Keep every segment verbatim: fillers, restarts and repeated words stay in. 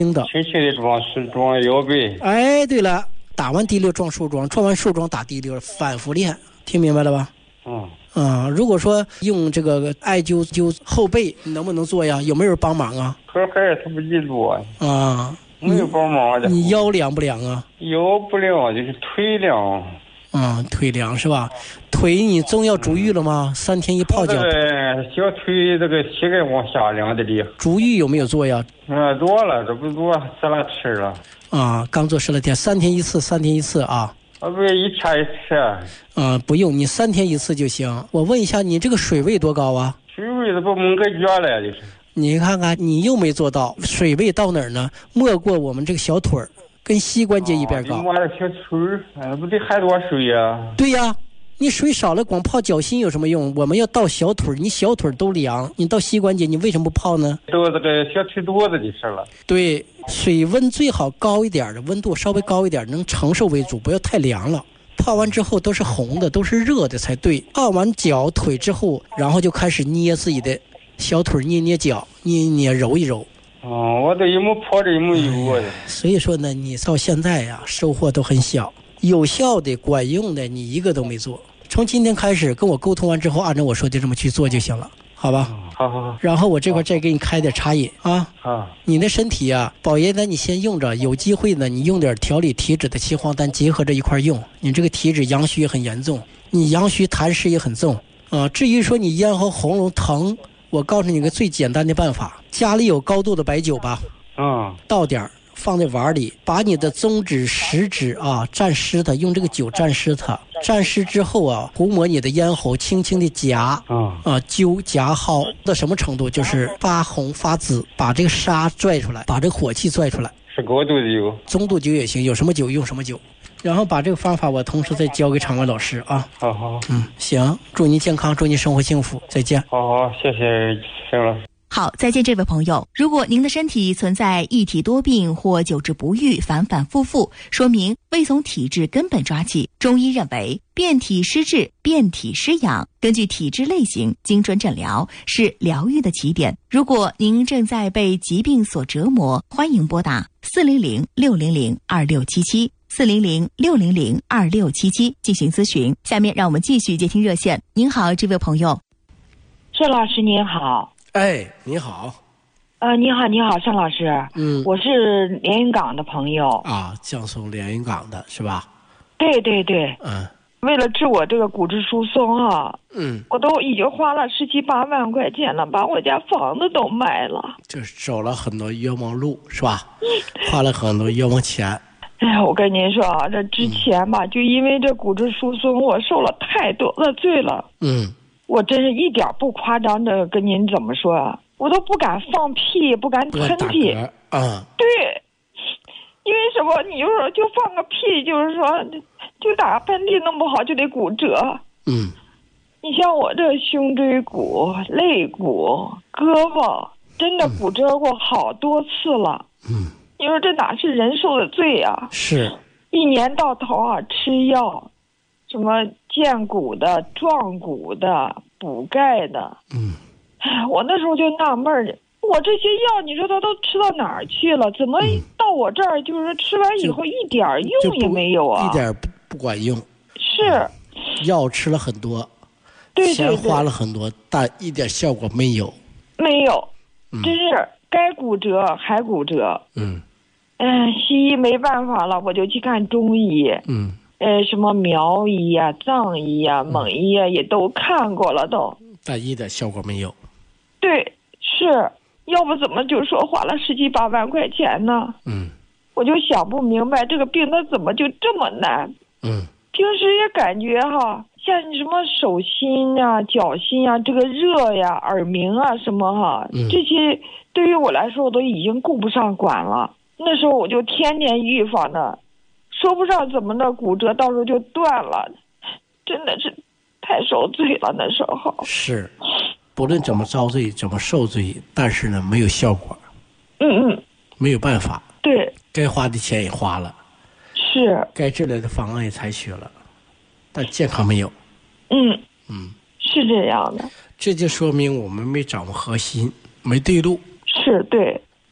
轻的。 轻轻的撞是撞腰背。 哎，对了，打完第六撞手桩，撞完手桩打第六，反复练，听明白了吧？ 嗯。 啊、嗯，如果说用这个艾灸灸后背，你能不能做呀？有没有人帮忙啊？ 可还是他不一做啊， 没有帮忙的。 你腰凉不凉啊？ 腰不凉，就是腿凉。 嗯，腿凉是吧？腿你总要足浴了吗？嗯、三天一泡脚。 小腿这个膝盖往下凉的厉害。 足浴有没有做呀？ 嗯，做了，这不做，吃了吃了。 啊，刚做十来天，三天一次，三天一次啊。 啊，不是一天一次。 嗯、呃，不用，你三天一次就行。我问一下，你这个水位多高啊？ 水位这不蒙个脚了，就是。 你看看，你又没做到，水位到哪儿呢？没过我们这个小腿儿，跟膝关节一边高。 摸着小腿儿，哎，不得还多水呀？ 对呀，你水少了，光泡脚心有什么用？我们要到小腿儿，你小腿儿都凉，你到膝关节，你为什么不泡呢？ 都这个小腿肚子的事了。 对，水温最好高一点的，温度稍微高一点，能承受为主，不要太凉了。泡完之后都是红的，都是热的才对。泡完脚腿之后，然后就开始捏自己的小腿，捏捏脚，捏捏揉一揉。 哦，我都也没泡着也没有的、哎。 所以说呢，你到现在呀、啊，收获都很小，有效的、管用的，你一个都没做。从今天开始跟我沟通完之后，按照我说的这么去做就行了，好吧？ 嗯、好好好。 然后我这块再给你开点茶饮啊。 啊。 你的身体啊，保爷呢，你先用着，有机会呢，你用点调理体质的七黄丹结合着一块用。你这个体质阳虚也很严重，你阳虚痰湿也很重啊。至于说你咽喉喉咙疼，我告诉你个最简单的办法，家里有高度的白酒吧， 嗯， 倒点放在碗里，把你的中指、食指啊蘸湿它，用这个酒蘸湿它，蘸湿之后啊，涂抹你的咽喉，轻轻的夹， 嗯啊灸夹好到什么程度，就是发红发紫，把这个沙拽出来，把这个火气拽出来。 是高度的酒， 中度酒也行，有什么酒用什么酒。然后把这个方法我同时再教给场外老师啊。 好好， 嗯，行，祝你健康，祝你生活幸福，再见。 好好，谢谢邢老师。 好，再见，这位朋友。如果您的身体存在一体多病或久治不愈、反反复复，说明未从体质根本抓起。中医认为，变体施治、变体施养，根据体质类型精准诊疗是疗愈的起点。如果您正在被疾病所折磨，欢迎拨打四零零六零零二六七七。四零零六零零二六七七进行咨询。下面让我们继续接听热线。您好，这位朋友。 盛老师您好。 哎，你好。 呃，你好，你好，盛老师。 嗯， 我是连云港的朋友。 啊，江苏连云港的是吧？ 对对对。 嗯。 为了治我这个骨质疏松啊， 嗯， 我都已经花了十七八万块钱了，把我家房子都卖了。 就是走了很多冤枉路是吧？花了很多冤枉钱。 哎呀，我跟您说啊，这之前吧，嗯、就因为这骨质疏松，我受了太多的罪了。 嗯， 我真是一点不夸张的跟您怎么说啊，我都不敢放屁，不敢喷嚏。 啊， 对，因为什么？你就是说就放个屁，就是说就打个喷嚏，弄不好就得骨折。 嗯， 你像我这胸椎骨、肋骨、胳膊，真的骨折过好多次了。 嗯。 你说这哪是人受的罪呀、啊？ 是， 一年到头啊吃药，什么健骨的、壮骨的、补钙的。 嗯， 我那时候就纳闷儿，我这些药你说它都吃到哪儿去了？怎么到我这儿就是吃完以后一点用也没有啊？ 一点不不管用。 是， 药吃了很多， 对对对， 钱花了很多，但一点效果没有。 没有，真是该骨折还骨折。 嗯。 嗯，西医没办法了，我就去看中医。 嗯， 呃，什么苗医啊、藏医啊、蒙医啊，也都看过了都， 但一点效果没有。 对，是，要不怎么就说花了十七八万块钱呢？ 嗯， 我就想不明白这个病它怎么就这么难。 嗯， 平时也感觉哈，像什么手心啊、脚心啊，这个热呀、耳鸣啊什么哈， 嗯、 这些对于我来说我都已经顾不上管了。那时候我就天天预防的，说不上怎么的骨折，到时候就断了，真的是太受罪了。那时候是，不论怎么遭罪，怎么受罪，但是呢，没有效果。 嗯嗯， 没有办法。 对， 该花的钱也花了， 是该治疗的方案也采取了，但健康没有。 嗯嗯， 是这样的。 这就说明我们没掌握核心，没对路。 是对。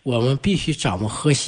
我们必须掌握核心。